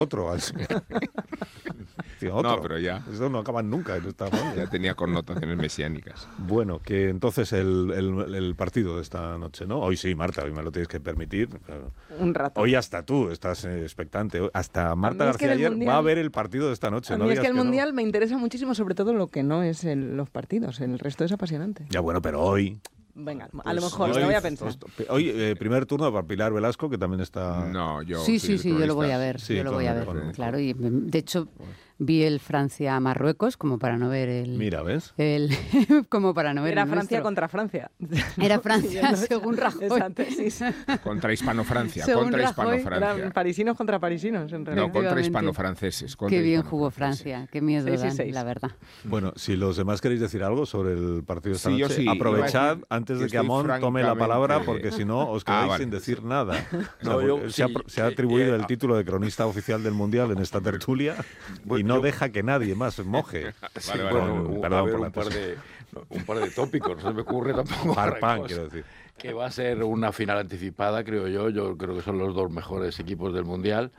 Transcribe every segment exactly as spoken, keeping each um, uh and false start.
otro. Así. Otro. No, pero ya. Eso no acaban nunca en esta ronda. Ya tenía connotaciones mesiánicas. Bueno, que entonces el, el, el partido de esta noche, ¿no? Hoy sí, Marta, hoy me lo tienes que permitir. Un rato. Hoy hasta tú estás eh, expectante. Hasta Marta es que García ayer mundial, va a ver el partido de esta noche. A no mí es que el que Mundial no. me interesa muchísimo, sobre todo lo que no es el, los partidos. El resto es apasionante. Ya bueno, pero hoy... Venga, pues a lo mejor, hoy, lo voy a pensar. Hoy, eh, primer turno para Pilar Velasco, que también está... No, yo... Sí, sí, sí, yo lo voy a ver. Sí, yo lo voy a ver, con, claro. Y de hecho... Vi el Francia-Marruecos como para no ver el... Mira, ¿ves? El, como para no ver Era el Francia nuestro. contra Francia. Era Francia según Rajoy. Exacto, sí, sí. Contra Hispano-Francia. Según Contra Rajoy, Hispano-Francia. Eran parisinos contra parisinos, en realidad. No, contra hispano-franceses. Contra Qué bien hispano jugó Francia. Qué miedo seis y dan, seis. la verdad. Bueno, si los demás queréis decir algo sobre el partido de esta Sí, yo noche, sí. aprovechad Decir antes que de que estoy Amón tome la palabra, francamente- porque si no os quedáis Ah, vale. sin decir nada. No, O sea, yo- se, ha, sí, se ha atribuido eh, el título de cronista oficial del Mundial en esta tertulia Bueno, y no yo- deja que nadie más moje. Sí, Vale, vale, bueno, vale. un, Perdón a ver, por la un, par tos. de, no, un par de tópicos, no se me ocurre tampoco. Par otra pan, cosa. quiero decir. Que va a ser una final anticipada, creo yo. Yo creo que son los dos mejores equipos del Mundial.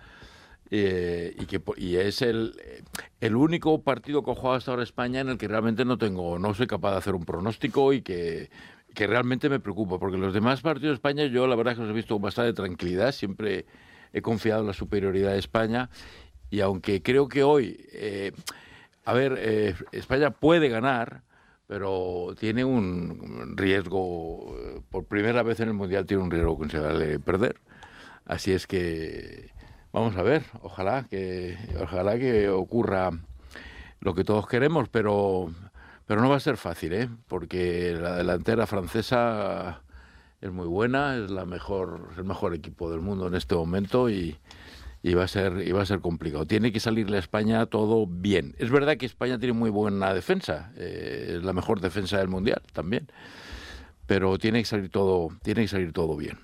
Eh, y que y es el, el único partido que ha jugado hasta ahora España en el que realmente no tengo, no soy capaz de hacer un pronóstico y que, que realmente me preocupa, porque los demás partidos de España yo la verdad es que los he visto con bastante tranquilidad, siempre he confiado en la superioridad de España y aunque creo que hoy, eh, a ver, eh, España puede ganar, pero tiene un riesgo, eh, por primera vez en el Mundial tiene un riesgo considerable de perder, así es que... Vamos a ver, ojalá que ojalá que ocurra lo que todos queremos, pero pero no va a ser fácil, ¿eh? Porque la delantera francesa es muy buena, es la mejor, es el mejor equipo del mundo en este momento y, y va a ser y va a ser complicado. Tiene que salirle a España todo bien. Es verdad que España tiene muy buena defensa, eh, es la mejor defensa del mundial también, pero tiene que salir todo, tiene que salir todo bien.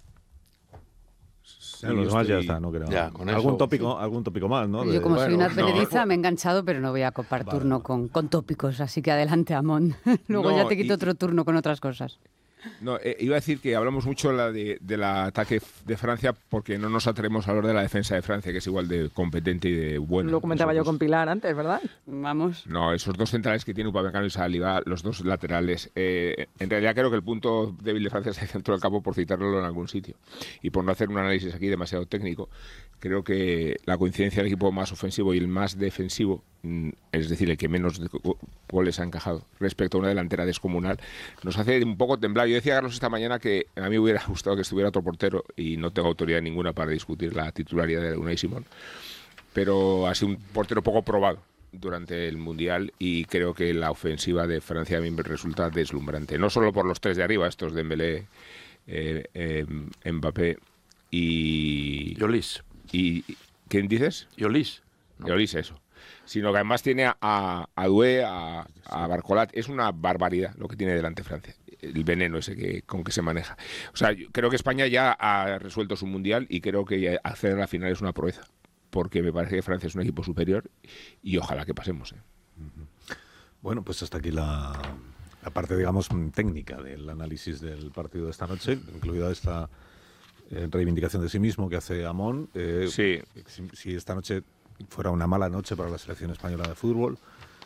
Sí, los demás estoy... ya está, no creo. Ya, con algún eso, tópico, sí. algún tópico más, ¿no? Yo De... como soy una Bueno, no. advenediza me he enganchado, pero no voy a copar Vale, turno vale. con, con tópicos, así que adelante, Amón. Luego No, ya te quito y- otro turno con otras cosas. No, eh, iba a decir que hablamos mucho la de, del ataque de Francia porque no nos atrevemos a hablar de la defensa de Francia, que es igual de competente y de buena. Lo comentaba yo Nosotros- con Pilar antes, ¿verdad? Vamos. No, esos dos centrales que tiene Upamecano y Saliba, los dos laterales, eh, en realidad creo que el punto débil de Francia es el centro del campo, por citarlo en algún sitio. Y por no hacer un análisis aquí demasiado técnico, creo que la coincidencia del equipo más ofensivo y el más defensivo, mm, es decir, el que menos de- goles ha encajado respecto a una delantera descomunal, nos hace un poco temblar. Yo decía a Carlos esta mañana que a mí me hubiera gustado que estuviera otro portero y no tengo autoridad ninguna para discutir la titularidad de Unai Simón, pero ha sido un portero poco probado durante el Mundial y creo que la ofensiva de Francia a mí me resulta deslumbrante. No solo por los tres de arriba, estos Dembélé, eh, eh, Mbappé y... Yolis, y ¿quién dices? Yolis. ¿no? Lloris, eso. Sino que además tiene a, a Doué, a, a Barcolat. Es una barbaridad lo que tiene delante Francia. El veneno ese que, con que se maneja. O sea, yo creo que España ya ha resuelto su Mundial y creo que acceder a la final es una proeza. Porque me parece que Francia es un equipo superior y ojalá que pasemos. ¿eh? Bueno, pues hasta aquí la, la parte, digamos, técnica del análisis del partido de esta noche, incluida esta eh, reivindicación de sí mismo que hace Amón. Eh, Sí. Si, si esta noche fuera una mala noche para la selección española de fútbol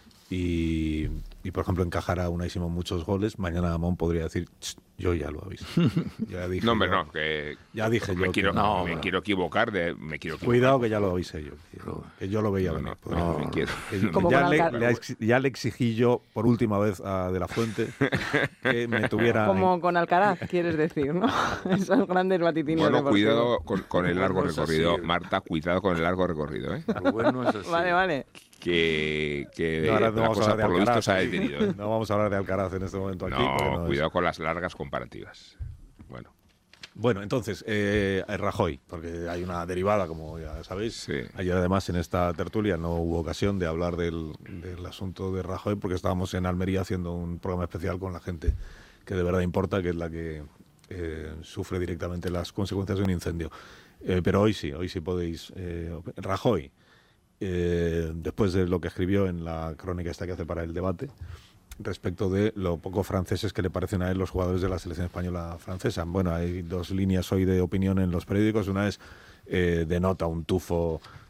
y, y por ejemplo, encajara Unai Simón muchos goles, mañana Amón podría decir, yo ya lo he visto. Ya dije No, hombre, yo, no. Que, Ya dije me yo quiero, que no, me hombre. quiero equivocar. De, me quiero equivocar. Cuidado que ya lo avisé yo, que, que yo lo veía No, venir. no, Pues, no, me quiero. que- Como ya, con le, Alca- le ex- ya le exigí yo por última vez a De La Fuente que me tuviera... Como con Alcaraz, quieres decir, ¿no? Esos grandes vaticinios Bueno, deportivos. cuidado con, con el largo No es así. recorrido. Marta, cuidado con el largo recorrido. ¿eh? Rubén no es así. Vale, vale. Que, que No, ahora no la vamos a cosa hablar por de lo visto Alcaraz. se ha detenido. ¿eh? No vamos a hablar de Alcaraz en este momento aquí. porque No, no es- cuidado con las largas comparativas. Bueno, Bueno, entonces, eh, Rajoy, porque hay una derivada, como ya sabéis. Sí. Ayer, además, en esta tertulia no hubo ocasión de hablar del, del asunto de Rajoy porque estábamos en Almería haciendo un programa especial con la gente que de verdad importa, que es la que eh, sufre directamente las consecuencias de un incendio. Eh, pero hoy sí, hoy sí podéis... Eh, Rajoy, eh, después de lo que escribió en la crónica esta que hace para el debate, respecto de lo poco franceses que le parecen a él los jugadores de la selección española francesa. Bueno, hay dos líneas hoy de opinión en los periódicos. Una es, eh, denota un tufo